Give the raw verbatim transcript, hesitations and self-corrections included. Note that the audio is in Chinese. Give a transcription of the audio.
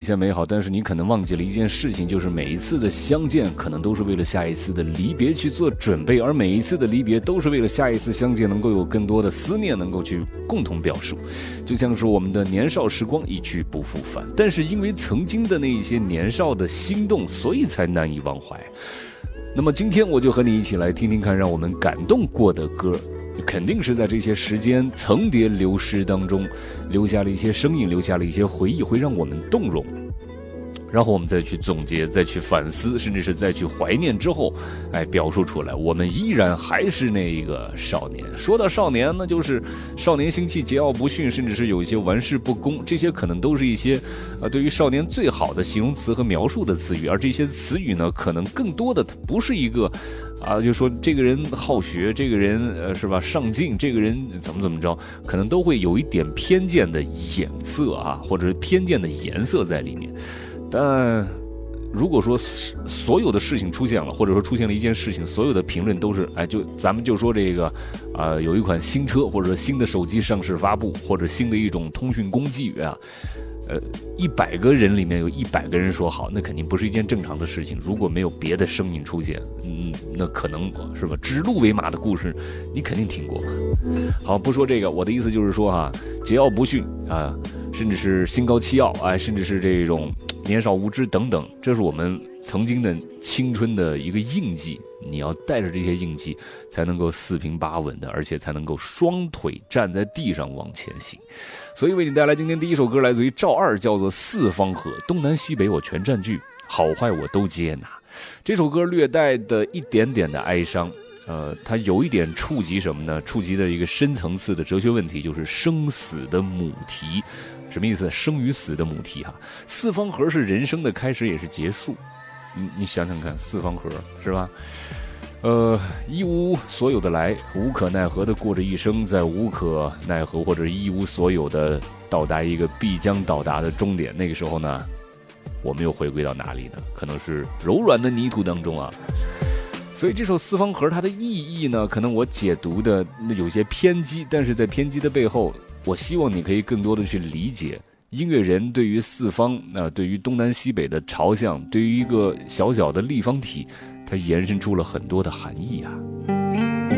切美好，但是你可能忘记了一件事情，就是每一次的相见可能都是为了下一次的离别去做准备，而每一次的离别都是为了下一次相见能够有更多的思念能够去共同表述。就像是我们的年少时光一去不复返，但是因为曾经的那一些年少的心动，所以才难以忘怀。那么今天我就和你一起来听听看让我们感动过的歌，肯定是在这些时间层叠流失当中留下了一些声音，留下了一些回忆，会让我们动容，然后我们再去总结，再去反思，甚至是再去怀念之后，哎，表述出来，我们依然还是那一个少年。说到少年，那就是少年心气，桀骜不驯，甚至是有一些玩世不恭，这些可能都是一些呃对于少年最好的形容词和描述的词语，而这些词语呢，可能更多的不是一个啊，就说这个人好学，这个人呃是吧上进，这个人怎么怎么着，可能都会有一点偏见的眼色啊，或者是偏见的颜色在里面。但如果说所有的事情出现了，或者说出现了一件事情，所有的评论都是哎，就咱们就说这个啊、呃，有一款新车，或者说新的手机上市发布，或者新的一种通讯工具啊，呃，一百个人里面有一百个人说好，那肯定不是一件正常的事情。如果没有别的声音出现，嗯，那可能是吧，指鹿为马的故事，你肯定听过吧？好，不说这个，我的意思就是说哈，桀骜不驯啊，甚至是心高气傲，哎，甚至是这种年少无知等等，这是我们曾经的青春的一个印记。你要带着这些印记，才能够四平八稳的，而且才能够双腿站在地上往前行。所以为你带来今天第一首歌，来自于赵二，叫做《四方河》，东南西北我全占据，好坏我都接纳。这首歌略带的一点点的哀伤，呃，它有一点触及什么呢？触及的一个深层次的哲学问题，就是生死的母题。什么意思？生与死的母题哈。四方河是人生的开始，也是结束。你你想想看，四方河是吧？呃，一无所有的来，无可奈何的过着一生，在无可奈何或者一无所有的到达一个必将到达的终点。那个时候呢，我们又回归到哪里呢？可能是柔软的泥土当中啊。所以这首《四方河》它的意义呢，可能我解读的有些偏激，但是在偏激的背后，我希望你可以更多的去理解。音乐人对于四方啊、呃，对于东南西北的朝向，对于一个小小的立方体，它延伸出了很多的含义啊。